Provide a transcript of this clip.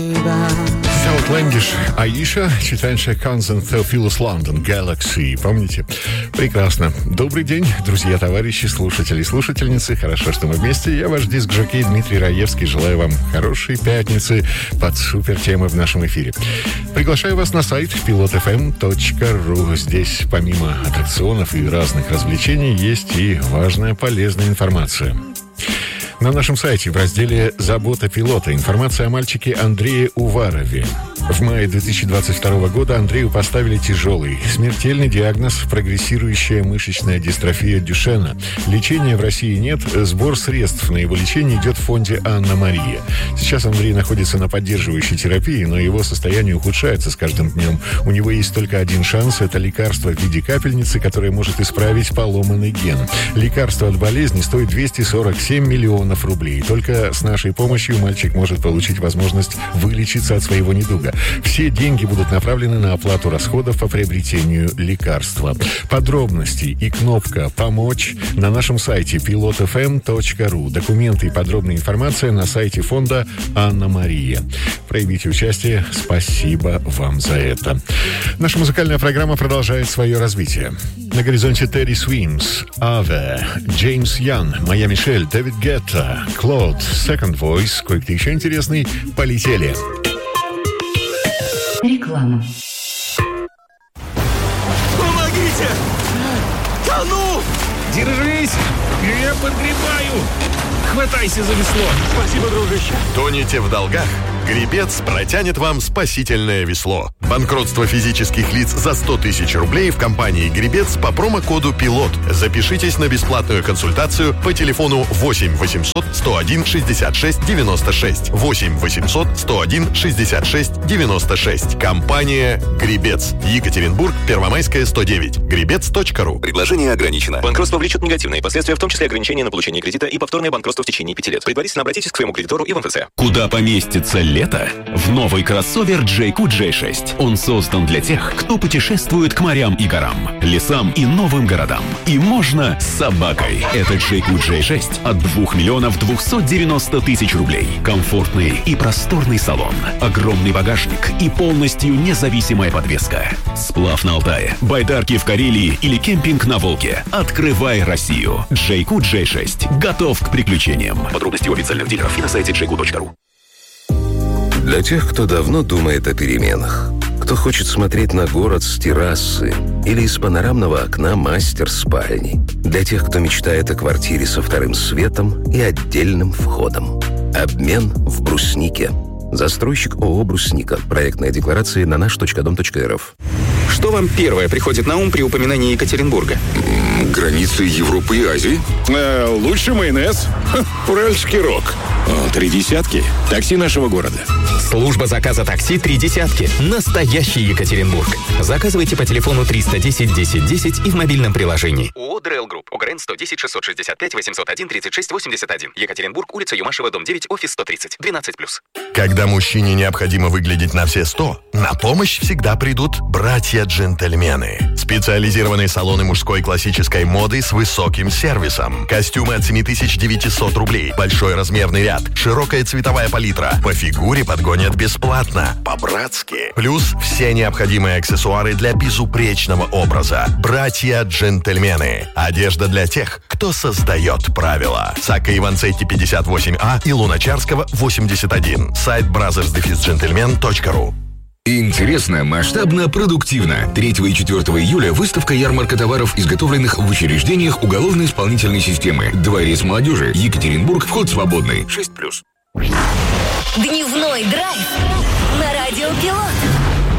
Outlandish, Аиша, читанша Конзен Theophilus London, Galaxy. Помните? Прекрасно. Добрый день, друзья, товарищи, слушатели и слушательницы. Хорошо, что мы вместе. Я ваш диск-жокей Дмитрий Раевский. Желаю вам хорошей пятницы под супер темы в нашем эфире. Приглашаю вас на сайт pilotfm.ru. Здесь помимо аттракционов и разных развлечений есть и важная полезная информация. На нашем сайте в разделе «Забота пилота» информация о мальчике Андрее Уварове. В мае 2022 года Андрею поставили тяжелый, смертельный диагноз – прогрессирующая мышечная дистрофия Дюшена. Лечения в России нет, сбор средств на его лечение идет в фонде «Анна-Мария». Сейчас Андрей находится на поддерживающей терапии, но его состояние ухудшается с каждым днем. У него есть только один шанс – это лекарство в виде капельницы, которое может исправить поломанный ген. Лекарство от болезни стоит 247 миллионов рублей. Только с нашей помощью мальчик может получить возможность вылечиться от своего недуга. Все деньги будут направлены на оплату расходов по приобретению лекарства. Подробности и кнопка «Помочь» на нашем сайте pilotfm.ru. Документы и подробная информация на сайте фонда «Анна-Мария». Проявите участие. Спасибо вам за это. Наша музыкальная программа продолжает свое развитие. На горизонте Терри Свимс, Аве, Джеймс Ян, Моя Мишель, Дэвид Гетта, Клод, Second Voice, кое-кто еще интересный. Полетели. Реклама. Помогите! Тону! Держись! Я подгребаю! Хватайся за весло! Спасибо, дружище! Тонете в долгах? Гребец протянет вам спасительное весло. Банкротство физических лиц за 100 тысяч рублей в компании «Гребец» по промокоду «Пилот». Запишитесь на бесплатную консультацию по телефону 8 800 101 66 96. 8 800 101 66 96. Компания «Гребец». Екатеринбург, Первомайская, 109. Гребец.ру. Предложение ограничено. Банкротство влечет негативные последствия, в том числе ограничение на получение кредита и повторное банкротство в течение 5 лет. Предварительно обратитесь к своему кредитору и в МФЦ. Куда поместится лето? В новый кроссовер JQ J6. Он создан для тех, кто путешествует к морям и горам, лесам и новым городам. И можно с собакой. Это JQ J6 от 2 миллионов 290 тысяч рублей. Комфортный и просторный салон, огромный багажник и полностью независимая подвеска. Сплав на Алтае, байдарки в Карелии или кемпинг на Волге. Открывай Россию. JQ J6 готов к приключениям. Подробности у официальных дилеров и на сайте jq.ru. Для тех, кто давно думает о переменах, кто хочет смотреть на город с террасы или из панорамного окна мастер-спальни, для тех, кто мечтает о квартире со вторым светом и отдельным входом. Обмен в бруснике. Застройщик ООО «Брусника». Проектная декларация на наш.дом.рф. Что вам первое приходит на ум при упоминании Екатеринбурга? Границы Европы и Азии. Лучше майонез. Уральский рок. 3 десятки. Такси нашего города. Служба заказа такси 3 десятки. Настоящий Екатеринбург. Заказывайте по телефону 310 10 10 и в мобильном приложении. ООО «ДРЛ Групп». ОГРН 110 665 801 36 81. Екатеринбург, улица Юмашева, дом 9, офис 130. 12+. Когда мужчине необходимо выглядеть на все 100, на помощь всегда придут братья-джентльмены. Специализированные салоны мужской классической моды с высоким сервисом. Костюмы от 7900 рублей. Большой размерный ряд. Широкая цветовая палитра. По фигуре подгонят бесплатно. По-братски. Плюс все необходимые аксессуары для безупречного образа. Братья-джентльмены. Одежда для тех, кто создает правила. Сакка Иванцетти 58А и Луначарского 81. Сайт brothers-gentlemen.ru. Интересно, масштабно, продуктивно. 3 и 4 июля выставка ярмарка товаров, изготовленных в учреждениях уголовно-исполнительной системы. Дворец молодежи. Екатеринбург. Вход свободный. 6+. Дневной драйв на радио Пилот.